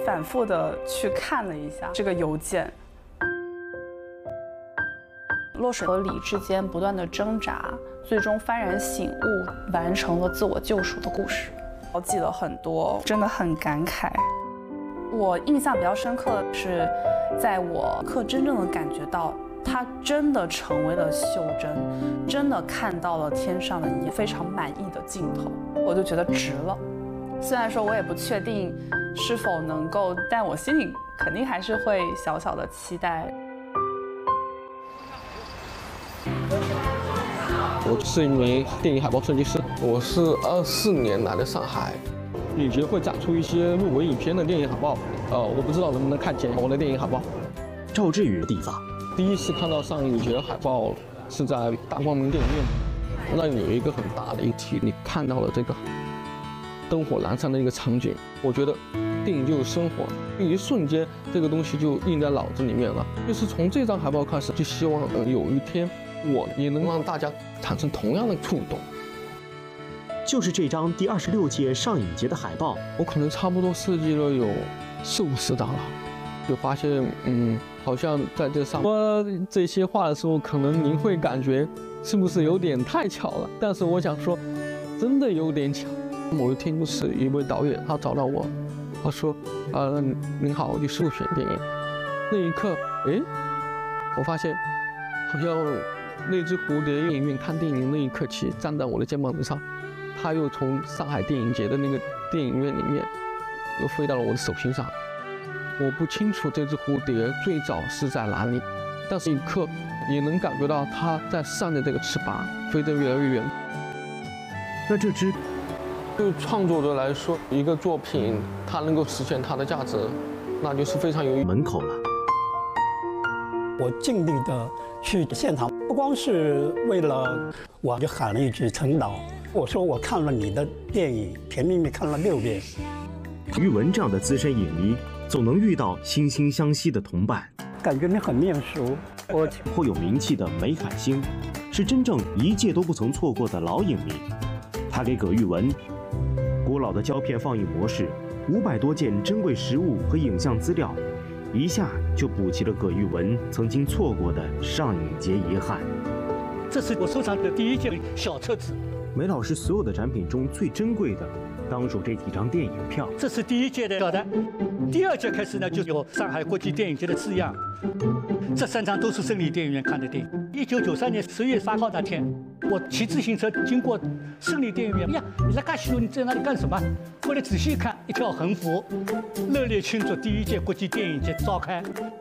反复的去看了一下这个邮件。洛水和李之间不断的挣扎，最终幡然醒悟，完成了自我救赎的故事。我记了很多，真的很感慨。我印象比较深刻的是，在我课真正的感觉到他真的成为了秀珍，真的看到了天上的一非常满意的镜头，我就觉得值了。虽然说我也不确定是否能够，但我心里肯定还是会小小的期待。 我是一名电影海报设计师，我是24年来的上海。电影节会展出一些入围影片的电影海报，我不知道能不能看见我的电影海报。 赵志宇的地方， 第一次看到上影节的海报是在大光明电影院，那有一个很大的一题，你看到了这个灯火阑珊的一个场景，我觉得电影就是生活，一瞬间这个东西就印在脑子里面了。就是从这张海报开始，就希望有一天我也能让大家产生同样的触动。 就是这张第26届上影节的海报， 我可能差不多设计了有40-50张了，就发现好像在这上说这些话的时候，可能您会感觉是不是有点太巧了？但是我想说，真的有点巧。某一天就是一位导演，他找到我，他说您好，我是入选电影。那一刻，我发现好像那只蝴蝶电影院看电影那一刻起站在我的肩膀之上，它又从上海电影节的那个电影院里面又飞到了我的手心上。我不清楚这只蝴蝶最早是在哪里，但是一刻也能感觉到它在扇着这个翅膀飞得越来越远。 那这只对创作者来说，一个作品它能够实现它的价值，那就是非常有门口了。 我尽力的去现场，不光是为了，我就喊了一句陈导，我说我看了你的电影《甜蜜蜜》看了6遍。 玉文这样的资深影迷，总能遇到惺惺相惜的同伴， 感觉你很面熟。我颇有名气的梅海星，是真正一届都不曾错过的老影迷。他给葛玉文古老的胶片放映模式，500多件珍贵实物和影像资料，一下就补齐了葛玉文曾经错过的上影节遗憾。 这是我收藏的第1件小册子。 梅老师所有的展品中最珍贵的，当属这几张电影票。 这是第1届的表单，第2届开始呢，就有上海国际电影节的字样。这3张都是胜利电影院看的电影。1993年10月8号那天，我骑自行车经过胜利电影院，呀，你在干西路，你在那里干什么？后来仔细一看，一条横幅，热烈庆祝第1届国际电影节召开。